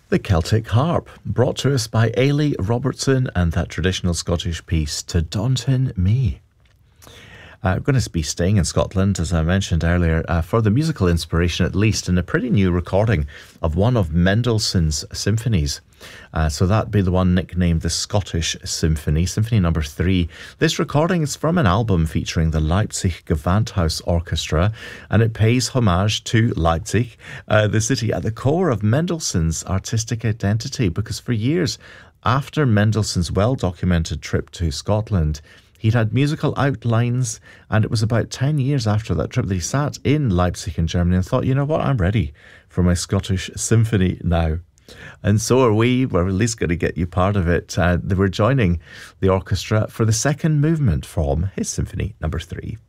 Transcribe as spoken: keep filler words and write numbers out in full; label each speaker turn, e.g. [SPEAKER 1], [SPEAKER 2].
[SPEAKER 1] The Celtic Harp, brought to us by Ailey Robertson and that traditional Scottish piece, To Daunton Me. Uh, we're going to be staying in Scotland, as I mentioned earlier, uh, for the musical inspiration at least, in a pretty new recording of one of Mendelssohn's symphonies. Uh, so that'd be the one nicknamed the Scottish Symphony, Symphony Number Three. This recording is from an album featuring the Leipzig Gewandhaus Orchestra, and it pays homage to Leipzig, uh, the city at the core of Mendelssohn's artistic identity, because for years after Mendelssohn's well-documented trip to Scotland, he'd had musical outlines, and it was about ten years after that trip that he sat in Leipzig in Germany and thought, you know what, I'm ready for my Scottish symphony now. And so are we. We're at least going to get you part of it. Uh, they were joining the orchestra for the second movement from his Symphony Number Three.